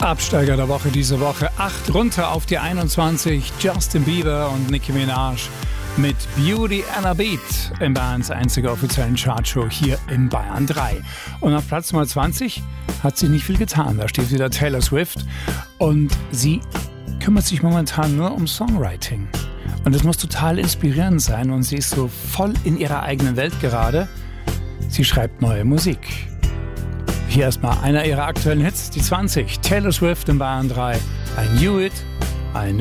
Absteiger der Woche diese Woche. 8 runter auf die 21. Justin Bieber und Nicki Minaj mit Beauty and a Beat in Bayerns einziger offiziellen Chartshow hier in Bayern 3. Und auf Platz Nummer 20 hat sich nicht viel getan. Da steht wieder Taylor Swift und sie kümmert sich momentan nur um Songwriting. Und das muss total inspirierend sein und sie ist so voll in ihrer eigenen Welt gerade. Sie schreibt neue Musik. Hier erstmal einer ihrer aktuellen Hits, die 20. Taylor Swift in Bayern 3. I knew it, I